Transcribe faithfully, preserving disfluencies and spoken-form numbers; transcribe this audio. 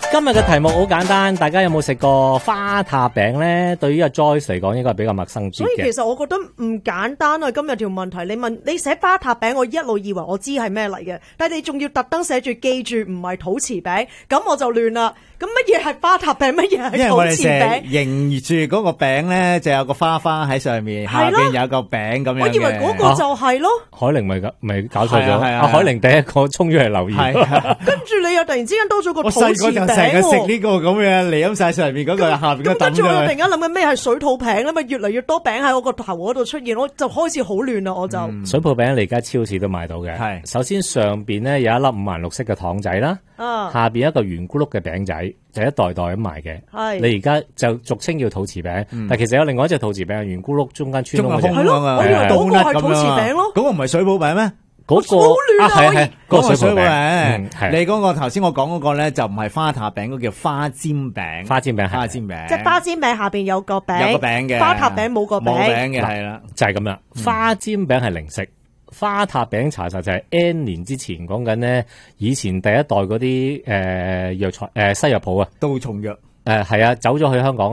今日嘅題目好簡單，大家有冇食過花塔餅咧？對於阿 Joyce 嚟講，應該係比較陌生啲嘅。 所以其實我覺得唔簡單啊！今日條問題，你問你寫花塔餅，我一路以為我知係咩嚟嘅，但係你仲要特登寫住記住唔係土瓷餅，咁我就亂啦。咁乜嘢係花塔餅？乜嘢係土瓷餅？ 因為我哋成日認住嗰個餅咧，就有個花花喺上面，下邊有個餅咁樣嘅。 我以為嗰個就係咯。 海玲咪咪搞錯咗， 係啊係啊阿海玲第一個衝咗嚟留言， 跟住你又突然之間多咗個土瓷餅。 我細個就成日食呢個咁嘅，嚟飲晒上面嗰個，下邊嗰跟住我又突然間諗緊咩係水土餅咧？咪越嚟越多餅喺我個頭嗰度出現，我就開始好亂啦，我就。 嗯、水泡餅你而家超市都買到嘅。係，首先上邊咧有一粒五顏六色嘅糖仔啦，啊、下邊一個圓咕碌嘅餅仔，就一袋袋咁賣嘅。係，你而家就俗稱叫土瓷餅，嗯、但其實有另外一隻土瓷餅，圓咕碌中間穿窿嘅。 係咯，我以為嗰個係土瓷餅咯。 嗰個唔係水泡餅咩？ 嗰、那個好亂啊！ 係係嗰個水泡餅， 嗯、你嗰個頭先我講嗰個咧就唔係花塔餅，嗰個叫花尖餅。 花尖餅， 花尖餅， 即係花尖餅下邊有個餅， 有個餅嘅。 花塔餅冇個餅， 冇餅嘅係啦， 就係咁啦。花尖餅係零食，花塔餅查實就係 N 年之前講緊咧，以前第一代嗰啲誒藥材誒西藥鋪啊， 杜松藥誒係啊，走咗去香港。